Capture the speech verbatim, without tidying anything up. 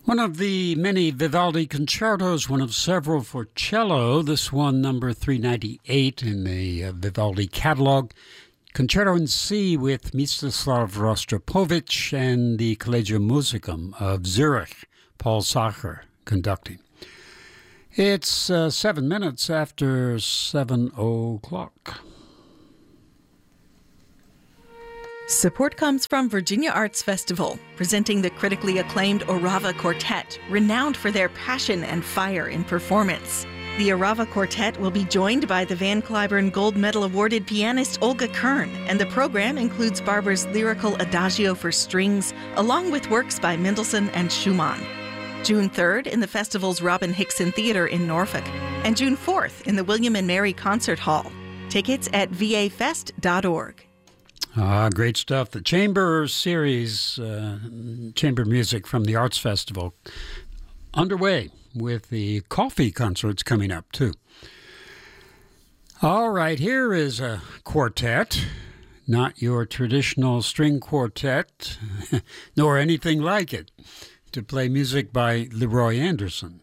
One of the many Vivaldi concertos, one of several for cello, this one number three ninety-eight in the uh, Vivaldi catalog, Concerto in C with Mstislav Rostropovich and the Collegium Musicum of Zurich, Paul Sacher conducting. It's uh, seven minutes after seven o'clock. Support comes from Virginia Arts Festival, presenting the critically acclaimed Orava Quartet, renowned for their passion and fire in performance. The Orava Quartet will be joined by the Van Cliburn Gold Medal awarded pianist Olga Kern, and the program includes Barber's lyrical Adagio for strings, along with works by Mendelssohn and Schumann. June third in the festival's Robin Hickson Theater in Norfolk, and June fourth in the William and Mary Concert Hall. Tickets at v a fest dot org. Ah, great stuff. The Chamber Series, uh, chamber music from the Arts Festival, underway with the coffee concerts coming up, too. All right, here is a quartet, not your traditional string quartet, nor anything like it, to play music by Leroy Anderson.